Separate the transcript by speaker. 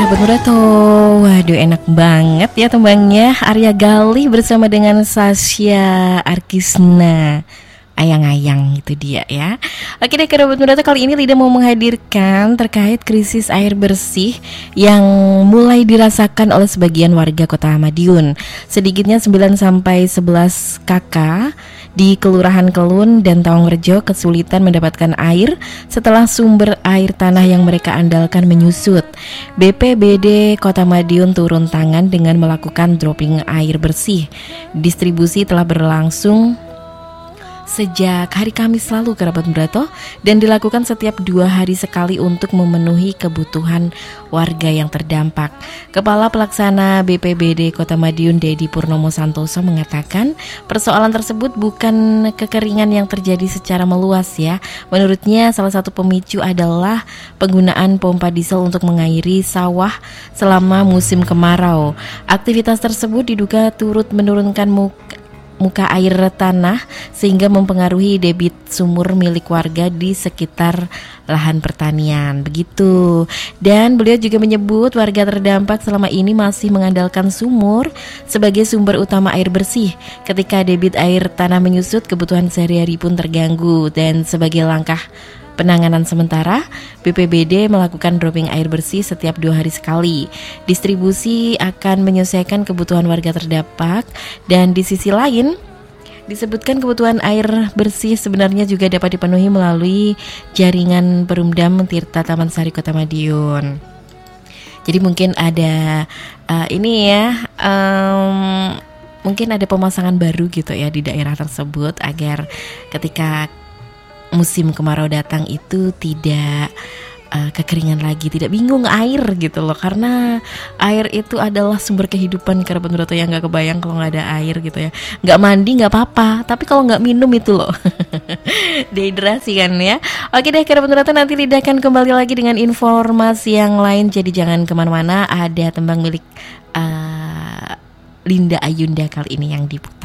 Speaker 1: kerabat Murato. Waduh, enak banget ya tembangnya. Arya Gali bersama dengan Sasha Arkisna. Ayang-ayang itu dia ya. Oke deh kerabat Murato, kali ini Lida mau menghadirkan terkait krisis air bersih yang mulai dirasakan oleh sebagian warga Kota Madiun. Sedikitnya 9-11 kakak di Kelurahan Kelun dan Tawangrejo kesulitan mendapatkan air setelah sumber air tanah yang mereka andalkan menyusut. BPBD Kota Madiun turun tangan dengan melakukan dropping air bersih. Distribusi telah berlangsung sejak hari Kamis lalu kerabat Murato dan dilakukan setiap 2 hari sekali untuk memenuhi kebutuhan warga yang terdampak. Kepala Pelaksana BPBD Kota Madiun Dedi Purnomo Santoso mengatakan persoalan tersebut bukan kekeringan yang terjadi secara meluas ya. Menurutnya salah satu pemicu adalah penggunaan pompa diesel untuk mengairi sawah selama musim kemarau. Aktivitas tersebut diduga turut menurunkan muka air tanah sehingga mempengaruhi debit sumur milik warga di sekitar lahan pertanian. Begitu. Dan beliau juga menyebut warga terdampak selama ini masih mengandalkan sumur sebagai sumber utama air bersih. Ketika debit air tanah menyusut, kebutuhan sehari-hari pun terganggu. Dan sebagai langkah penanganan sementara, BPBD melakukan dropping air bersih setiap 2 hari sekali. Distribusi akan menyesuaikan kebutuhan warga terdampak. Dan di sisi lain, disebutkan kebutuhan air bersih sebenarnya juga dapat dipenuhi melalui jaringan Perumdam Tirta Taman Sari Kota Madiun. Jadi mungkin ada mungkin ada pemasangan baru gitu ya di daerah tersebut agar ketika musim kemarau datang itu tidak kekeringan lagi, tidak bingung air gitu loh. Karena air itu adalah sumber kehidupan kerabat Murato, yang gak kebayang kalau gak ada air gitu ya. Gak mandi gak apa-apa, tapi kalau gak minum itu loh dehidrasi kan ya. Oke deh kerabat Murato, nanti Lida akan kembali lagi dengan informasi yang lain. Jadi jangan kemana-mana, ada tembang milik Linda Ayunda kali ini yang diputar.